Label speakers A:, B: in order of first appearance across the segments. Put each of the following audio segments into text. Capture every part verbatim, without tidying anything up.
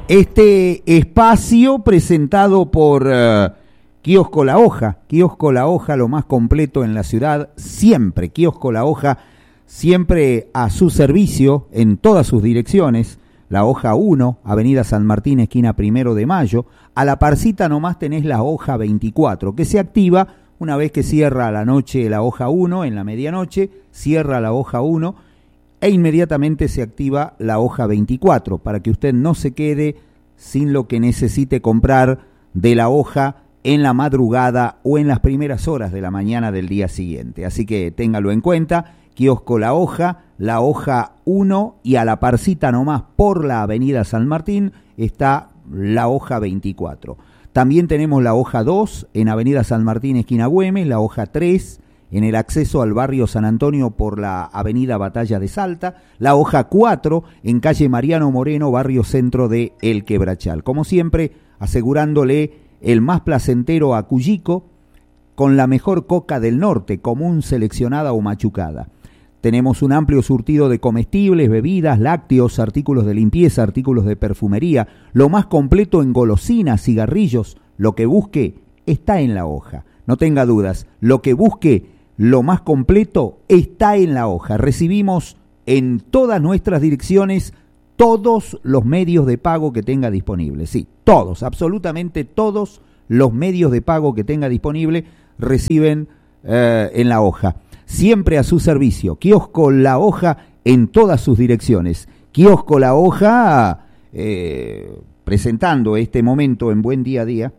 A: Este espacio presentado por uh, Kiosco La Hoja. Kiosco La Hoja, lo más completo en la ciudad, siempre. Kiosco La Hoja, siempre a su servicio en todas sus direcciones. La Hoja uno, Avenida San Martín, esquina Primero de Mayo. A la parcita nomás tenés la Hoja veinticuatro, que se activa una vez que cierra la noche la Hoja uno, en la medianoche, cierra la Hoja uno e inmediatamente se activa la Hoja veinticuatro, para que usted no se quede sin lo que necesite comprar de la Hoja en la madrugada o en las primeras horas de la mañana del día siguiente. Así que téngalo en cuenta, Kiosco La Hoja, la Hoja uno, y a la parcita nomás por la Avenida San Martín está la Hoja veinticuatro. También tenemos la Hoja dos en Avenida San Martín, esquina Güemes, la Hoja tres en el acceso al barrio San Antonio por la Avenida Batalla de Salta, la Hoja cuatro en calle Mariano Moreno, barrio centro de El Quebrachal. Como siempre, asegurándole el más placentero acullico con la mejor coca del norte, común, seleccionada o machucada. Tenemos un amplio surtido de comestibles, bebidas, lácteos, artículos de limpieza, artículos de perfumería, lo más completo en golosinas, cigarrillos. Lo que busque está en la Hoja. No tenga dudas, lo que busque, lo más completo, está en la Hoja. Recibimos en todas nuestras direcciones todos los medios de pago que tenga disponibles. Sí, todos, absolutamente todos los medios de pago que tenga disponible reciben eh, en la Hoja. Siempre a su servicio. Kiosco La Hoja en todas sus direcciones. Kiosco La Hoja eh, presentando este momento en Buen Día a Día.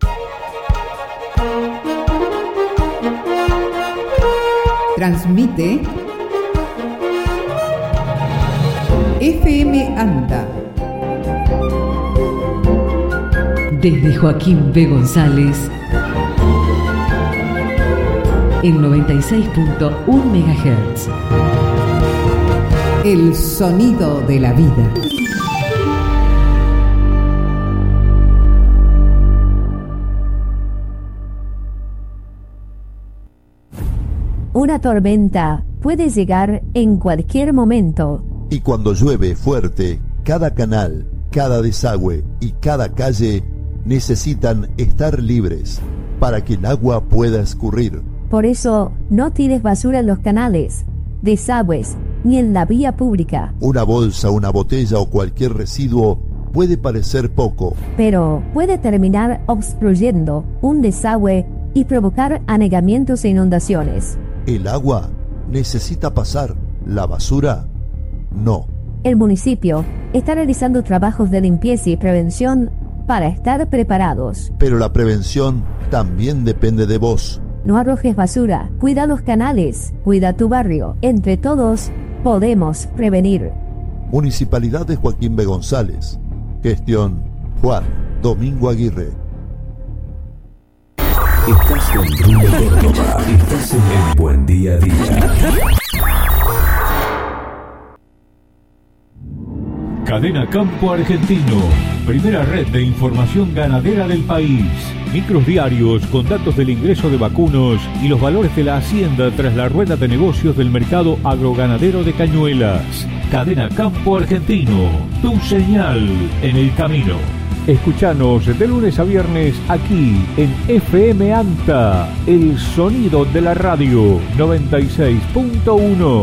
B: Transmite F M Anta.
C: Desde Joaquín B. González, en noventa y seis punto uno megahertz.
B: El sonido de la vida.
D: Una tormenta puede llegar en cualquier momento.
E: Y cuando llueve fuerte, cada canal, cada desagüe y cada calle necesitan estar libres para que el agua pueda escurrir.
D: Por eso, no tires basura en los canales, desagües, ni en la vía pública.
E: Una bolsa, una botella o cualquier residuo puede parecer poco,
D: pero puede terminar obstruyendo un desagüe y provocar anegamientos e inundaciones.
E: El agua necesita pasar, la basura no.
D: El municipio está realizando trabajos de limpieza y prevención para estar preparados.
E: Pero la prevención también depende de vos.
D: No arrojes basura, cuida los canales, cuida tu barrio. Entre todos podemos prevenir.
E: Municipalidad de Joaquín B. González. Gestión Juan Domingo Aguirre.
F: Estás con Bruno Córdoba. Estás en Buen Día a Día. Cadena Campo Argentino, primera red de información ganadera del país. Micros diarios con datos del ingreso de vacunos y los valores de la hacienda tras la rueda de negocios del mercado agroganadero de Cañuelas. Cadena Campo Argentino, tu señal en el camino. Escuchanos de lunes a viernes aquí en F M Anta, el sonido de la radio noventa y seis punto uno.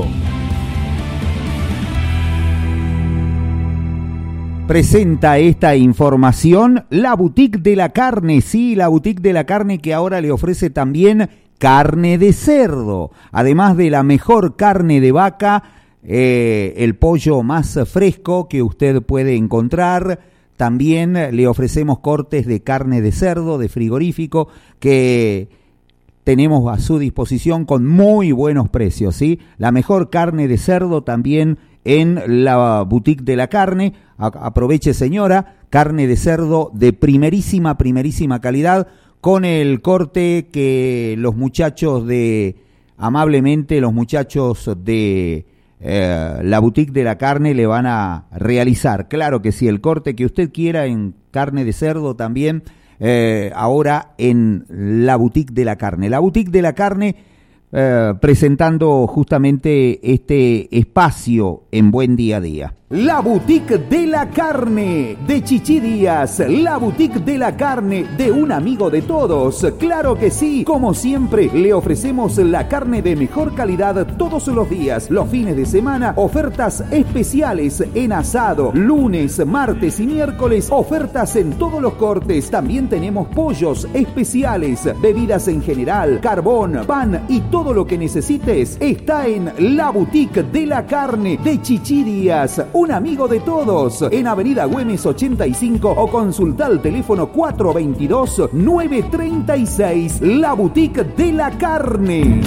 A: Presenta esta información la Boutique de la Carne, sí, la Boutique de la Carne que ahora le ofrece también carne de cerdo, además de la mejor carne de vaca, eh, el pollo más fresco que usted puede encontrar. También le ofrecemos cortes de carne de cerdo, de frigorífico, que tenemos a su disposición con muy buenos precios, ¿sí? La mejor carne de cerdo también en la Boutique de la Carne. Aproveche, señora, carne de cerdo de primerísima, primerísima calidad, con el corte que los muchachos de, amablemente, los muchachos de eh, la Boutique de la Carne le van a realizar. Claro que sí, el corte que usted quiera en carne de cerdo también, eh, ahora en la Boutique de la Carne. La Boutique de la Carne eh, presentando justamente este espacio en Buen Día a Día. La Boutique de la Carne de Chichi Díaz, la Boutique de la Carne de un amigo de todos. Claro que sí, como siempre le ofrecemos la carne de mejor calidad todos los días, los fines de semana, ofertas especiales en asado, lunes, martes y miércoles, ofertas en todos los cortes. También tenemos pollos especiales, bebidas en general, carbón, pan y todo lo que necesites está en la Boutique de la Carne de Chichi Díaz, un amigo de todos, en Avenida Güemes ochenta y cinco o consulta el teléfono cuatro dos dos, nueve tres seis, la Boutique de la Carne.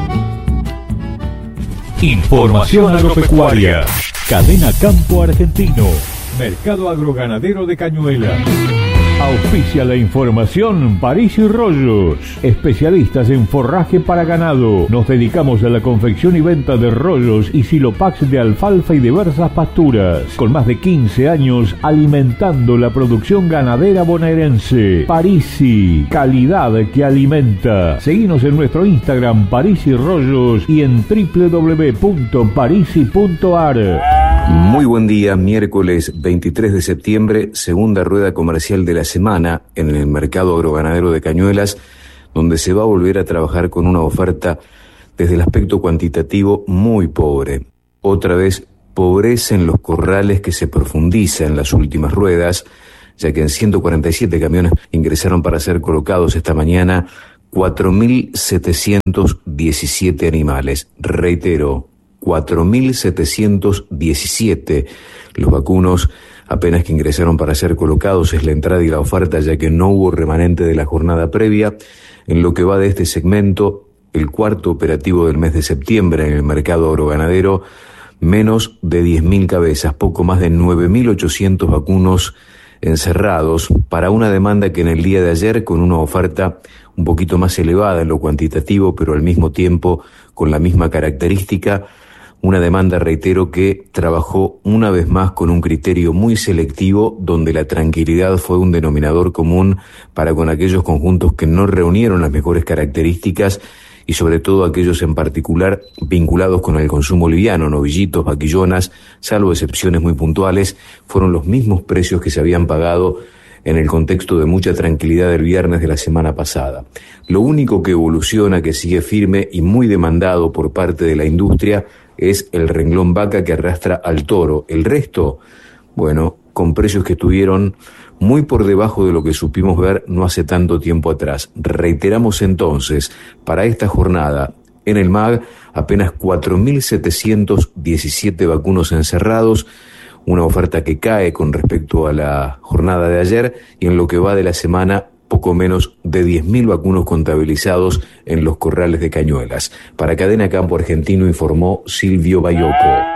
F: Información agropecuaria. Cadena Campo Argentino. Mercado agroganadero de Cañuelas. Auspicia la información París y Rollos, especialistas en forraje para ganado. Nos dedicamos a la confección y venta de rollos y silopax de alfalfa y diversas pasturas. Con más de quince años alimentando la producción ganadera bonaerense. Parisi, calidad que alimenta. Seguinos en nuestro Instagram París y Rollos y en doble u doble u doble u punto parisi punto a r.
G: Muy buen día, miércoles veintitrés de septiembre, segunda rueda comercial de la semana en el mercado agroganadero de Cañuelas, donde se va a volver a trabajar con una oferta desde el aspecto cuantitativo muy pobre. Otra vez, pobreza en los corrales que se profundiza en las últimas ruedas, ya que en ciento cuarenta y siete camiones ingresaron para ser colocados esta mañana cuatro mil setecientos diecisiete animales. Reitero, cuatro mil setecientos diecisiete. Los vacunos apenas que ingresaron para ser colocados, es la entrada y la oferta, ya que no hubo remanente de la jornada previa. En lo que va de este segmento, el cuarto operativo del mes de septiembre en el mercado agroganadero, menos de diez mil cabezas, poco más de nueve mil ochocientos vacunos encerrados, para una demanda que en el día de ayer, con una oferta un poquito más elevada en lo cuantitativo, pero al mismo tiempo con la misma característica, una demanda, reitero, que trabajó una vez más con un criterio muy selectivo, donde la tranquilidad fue un denominador común para con aquellos conjuntos que no reunieron las mejores características y sobre todo aquellos en particular vinculados con el consumo liviano, novillitos, vaquillonas, salvo excepciones muy puntuales, fueron los mismos precios que se habían pagado en el contexto de mucha tranquilidad del viernes de la semana pasada. Lo único que evoluciona, que sigue firme y muy demandado por parte de la industria, es el renglón vaca que arrastra al toro. El resto, bueno, con precios que estuvieron muy por debajo de lo que supimos ver no hace tanto tiempo atrás. Reiteramos entonces, para esta jornada, en el M A G, apenas cuatro mil setecientos diecisiete vacunos encerrados, una oferta que cae con respecto a la jornada de ayer, y en lo que va de la semana, poco menos de diez mil vacunos contabilizados en los corrales de Cañuelas. Para Cadena Campo Argentino informó Silvio Bayoco.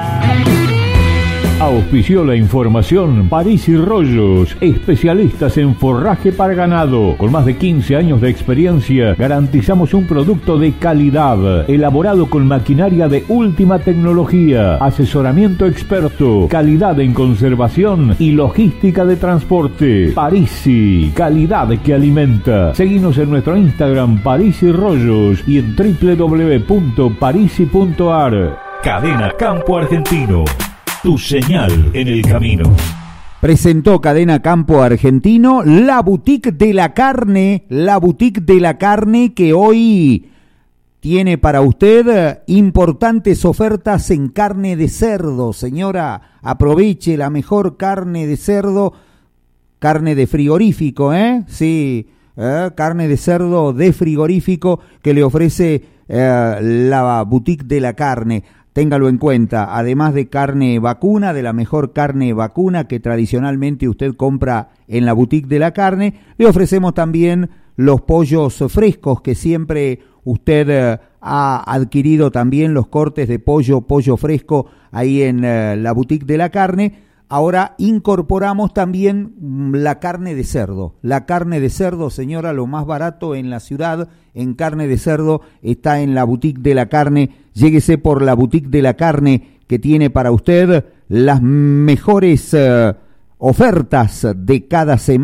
F: Auspició la información París y Rollos, especialistas en forraje para ganado. Con más de quince años de experiencia, garantizamos un producto de calidad, elaborado con maquinaria de última tecnología, asesoramiento experto, calidad en conservación y logística de transporte. Parisi, calidad que alimenta. Seguinos en nuestro Instagram París y Rollos y en doble u doble u doble u punto parisi punto a r. Cadena Campo Argentino. Tu señal en el camino.
A: Presentó Cadena Campo Argentino la Boutique de la Carne, la Boutique de la Carne que hoy tiene para usted importantes ofertas en carne de cerdo. Señora, aproveche la mejor carne de cerdo, carne de frigorífico, ¿eh? Sí, eh, carne de cerdo de frigorífico que le ofrece eh, la Boutique de la Carne. Téngalo en cuenta, además de carne vacuna, de la mejor carne vacuna que tradicionalmente usted compra en la Boutique de la Carne, le ofrecemos también los pollos frescos que siempre usted eh, ha adquirido, también los cortes de pollo, pollo fresco ahí en eh, la Boutique de la Carne. Ahora incorporamos también la carne de cerdo. La carne de cerdo, señora, lo más barato en la ciudad en carne de cerdo está en la Boutique de la Carne. Lléguese por la Boutique de la Carne que tiene para usted las mejores uh, ofertas de cada semana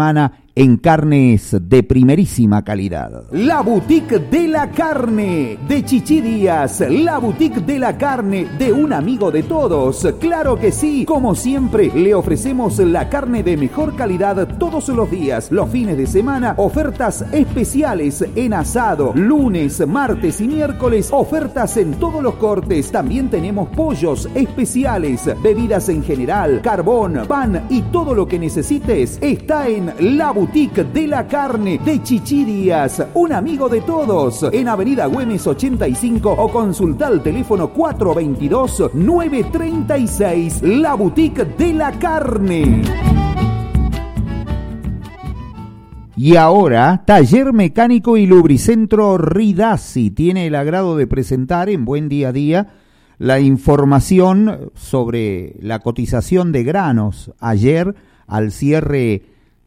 A: en carnes de primerísima calidad. La Boutique de la Carne de Chichi Díaz, la Boutique de la Carne de un amigo de todos. Claro que sí, como siempre le ofrecemos la carne de mejor calidad todos los días, los fines de semana, ofertas especiales en asado, lunes, martes y miércoles, ofertas en todos los cortes. También tenemos pollos especiales, bebidas en general, carbón, pan y todo lo que necesites está en la Boutique de la Carne de Chichi Díaz, un amigo de todos, en Avenida Güemes ochenta y cinco o consulta al teléfono cuatro veintidós, nueve treinta y seis. La Boutique de la Carne. Y ahora, Taller Mecánico y Lubricentro Ridasi tiene el agrado de presentar en Buen Día a Día la información sobre la cotización de granos ayer al cierre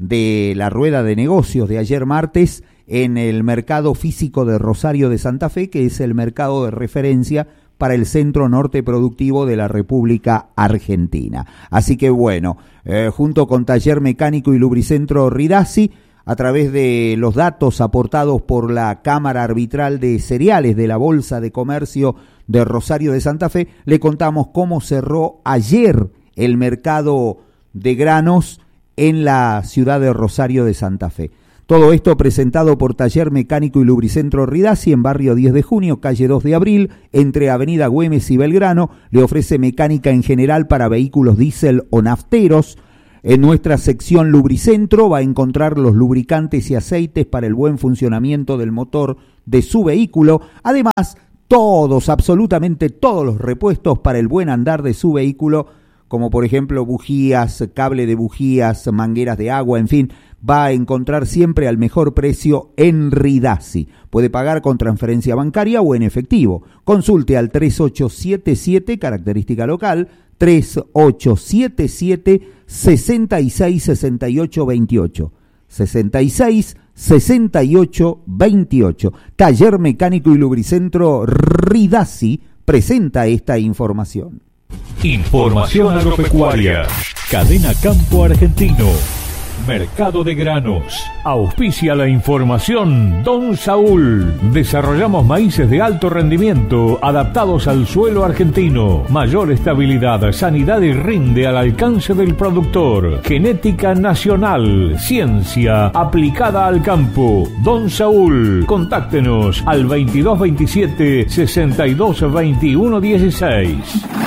A: de la rueda de negocios de ayer martes en el mercado físico de Rosario de Santa Fe, que es el mercado de referencia para el centro norte productivo de la República Argentina. Así que bueno, eh, junto con Taller Mecánico y Lubricentro Ridasi, a través de los datos aportados por la Cámara Arbitral de Cereales de la Bolsa de Comercio de Rosario de Santa Fe, le contamos cómo cerró ayer el mercado de granos en la ciudad de Rosario de Santa Fe. Todo esto presentado por Taller Mecánico y Lubricentro Ridasi en barrio diez de junio, calle dos de abril, entre Avenida Güemes y Belgrano. Le ofrece mecánica en general para vehículos diésel o nafteros. En nuestra sección Lubricentro va a encontrar los lubricantes y aceites para el buen funcionamiento del motor de su vehículo. Además, todos, absolutamente todos los repuestos para el buen andar de su vehículo, como por ejemplo bujías, cable de bujías, mangueras de agua, en fin, va a encontrar siempre al mejor precio en Ridasi. Puede pagar con transferencia bancaria o en efectivo. Consulte al tres ocho siete siete, característica local, tres ocho siete siete, sesenta y seis, sesenta y ocho, veintiocho. sesenta y seis, sesenta y ocho, veintiocho. Taller Mecánico y Lubricentro Ridasi presenta esta información.
F: Información agropecuaria. Cadena Campo Argentino. Mercado de granos. Auspicia la información Don Saúl. Desarrollamos maíces de alto rendimiento adaptados al suelo argentino. Mayor estabilidad, sanidad y rinde al alcance del productor. Genética nacional. Ciencia aplicada al campo. Don Saúl. Contáctenos al veintidós veintisiete, sesenta y dos, veintiuno dieciséis.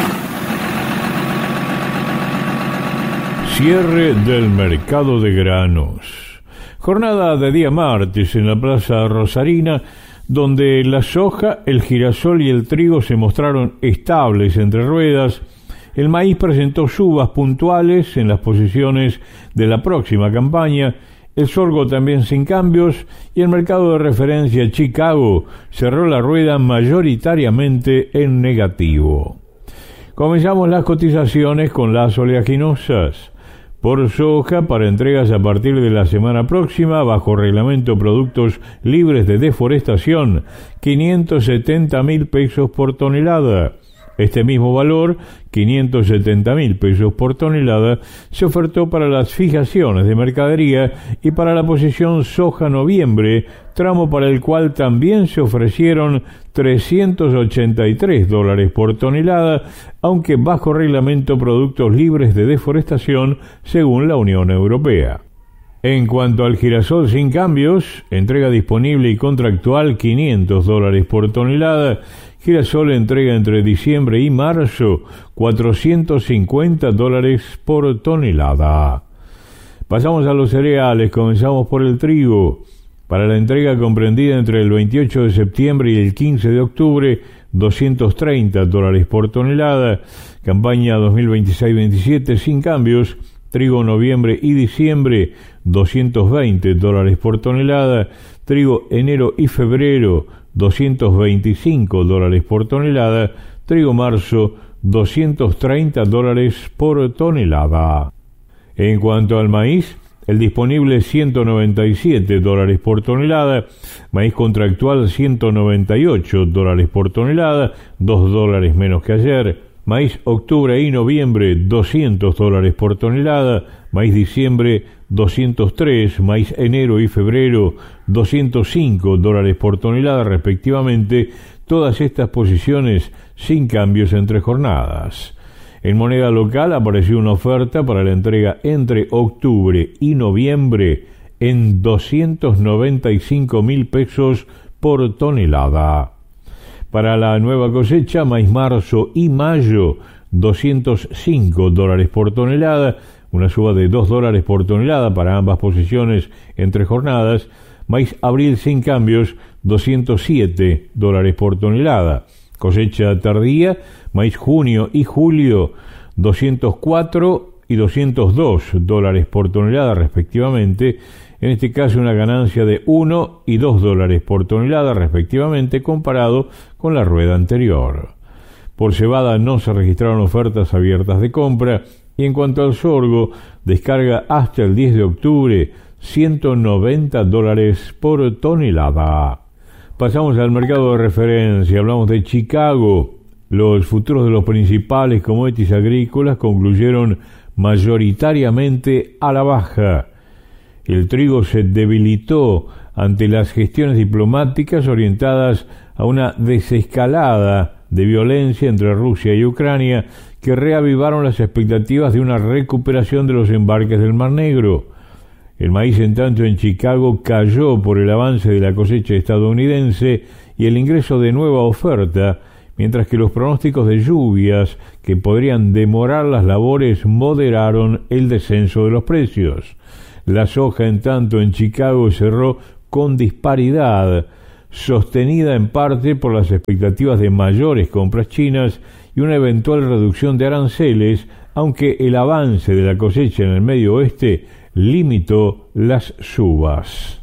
F: Cierre del mercado de granos. Jornada de día martes en la Plaza Rosarina, donde la soja, el girasol y el trigo se mostraron estables entre ruedas. El maíz presentó subas puntuales en las posiciones de la próxima campaña. El sorgo también sin cambios y el mercado de referencia Chicago cerró la rueda mayoritariamente en negativo. Comenzamos las cotizaciones con las oleaginosas. Por soja, para entregas a partir de la semana próxima, bajo reglamento productos libres de deforestación, quinientos setenta mil pesos por tonelada. Este mismo valor, quinientos setenta mil pesos por tonelada, se ofertó para las fijaciones de mercadería y para la posición soja noviembre, tramo para el cual también se ofrecieron trescientos ochenta y tres dólares por tonelada, aunque bajo reglamento productos libres de deforestación según la Unión Europea. En cuanto al girasol sin cambios, entrega disponible y contractual quinientos dólares por tonelada. Girasol entrega entre diciembre y marzo cuatrocientos cincuenta dólares por tonelada. Pasamos a los cereales, comenzamos por el trigo. Para la entrega comprendida entre el veintiocho de septiembre y el quince de octubre, doscientos treinta dólares por tonelada. Campaña dos mil veintiséis veintisiete sin cambios. Trigo noviembre y diciembre, doscientos veinte dólares por tonelada. Trigo enero y febrero, doscientos veinticinco dólares por tonelada. Trigo marzo, doscientos treinta dólares por tonelada. En cuanto al maíz, el disponible ciento noventa y siete dólares por tonelada, maíz contractual ciento noventa y ocho dólares por tonelada, dos dólares menos que ayer. Maíz octubre y noviembre, doscientos dólares por tonelada. Maíz diciembre, doscientos tres. Maíz enero y febrero, doscientos cinco dólares por tonelada respectivamente. Todas estas posiciones sin cambios entre jornadas. En moneda local apareció una oferta para la entrega entre octubre y noviembre en doscientos noventa y cinco mil pesos por tonelada. Para la nueva cosecha, maíz marzo y mayo, doscientos cinco dólares por tonelada, una suba de dos dólares por tonelada para ambas posiciones entre jornadas. Maíz abril sin cambios, doscientos siete dólares por tonelada. Cosecha tardía, maíz junio y julio, doscientos cuatro y doscientos dos dólares por tonelada respectivamente. En este caso una ganancia de uno y dos dólares por tonelada respectivamente comparado con la rueda anterior. Por cebada no se registraron ofertas abiertas de compra y en cuanto al sorgo, descarga hasta el diez de octubre, ciento noventa dólares por tonelada. Pasamos al mercado de referencia, hablamos de Chicago. Los futuros de los principales commodities agrícolas concluyeron mayoritariamente a la baja. El trigo se debilitó ante las gestiones diplomáticas orientadas a una desescalada de violencia entre Rusia y Ucrania que reavivaron las expectativas de una recuperación de los embarques del Mar Negro. El maíz, en tanto, en Chicago cayó por el avance de la cosecha estadounidense y el ingreso de nueva oferta, mientras que los pronósticos de lluvias que podrían demorar las labores moderaron el descenso de los precios. La soja, en tanto, en Chicago cerró con disparidad, sostenida en parte por las expectativas de mayores compras chinas y una eventual reducción de aranceles, aunque el avance de la cosecha en el Medio Oeste limitó las subas.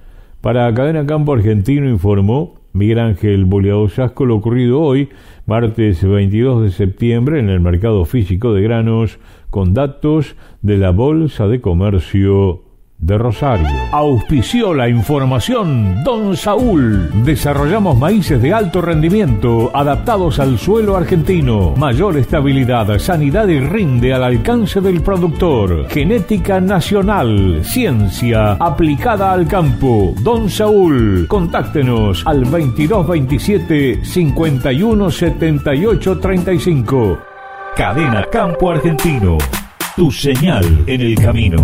F: Para Cadena Campo Argentino informó Miguel Ángel Boleado Sasco lo ocurrido hoy, martes veintidós de septiembre, en el mercado físico de granos, con datos de la Bolsa de Comercio de Rosario. Auspició la información Don Saúl. Desarrollamos maíces de alto rendimiento adaptados al suelo argentino. Mayor estabilidad, sanidad y rinde al alcance del productor. Genética nacional, ciencia aplicada al campo. Don Saúl. Contáctenos al veintidós veintisiete cincuenta y uno setenta y ocho treinta y cinco. Cadena Campo Argentino. Tu señal en el camino.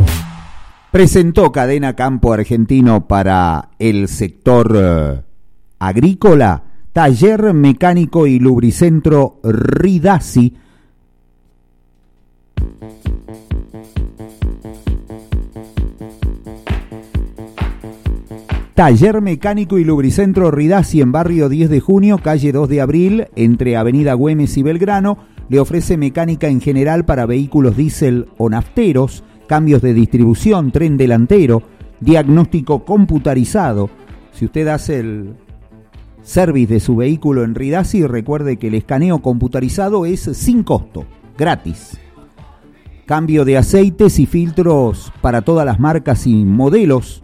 A: Presentó Cadena Campo Argentino para el sector eh, agrícola, Taller Mecánico y Lubricentro Ridasi. Taller Mecánico y Lubricentro Ridasi en barrio diez de junio, calle dos de abril, entre Avenida Güemes y Belgrano. Le ofrece mecánica en general para vehículos diésel o nafteros, cambios de distribución, tren delantero, diagnóstico computarizado. Si usted hace el service de su vehículo en Ridasi, recuerde que el escaneo computarizado es sin costo, gratis. Cambio de aceites y filtros para todas las marcas y modelos.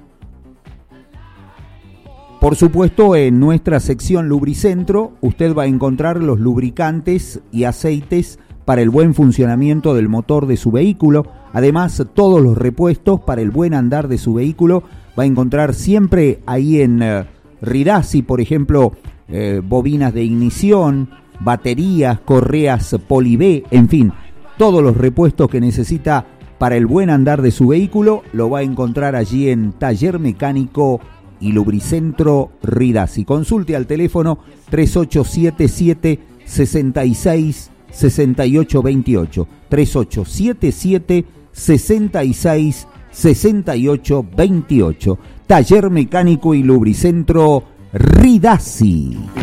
A: Por supuesto, en nuestra sección Lubricentro, usted va a encontrar los lubricantes y aceites para el buen funcionamiento del motor de su vehículo. Además, todos los repuestos para el buen andar de su vehículo va a encontrar siempre ahí en uh, Ridasi, por ejemplo, eh, bobinas de ignición, baterías, correas Poli-B, en fin, todos los repuestos que necesita para el buen andar de su vehículo lo va a encontrar allí en Taller Mecánico y Lubricentro Ridasi. Consulte al teléfono tres ocho siete siete seis seis seis ocho dos ocho, tres ocho siete siete seis seis seis ocho dos ocho. Taller Mecánico y Lubricentro Ridasi.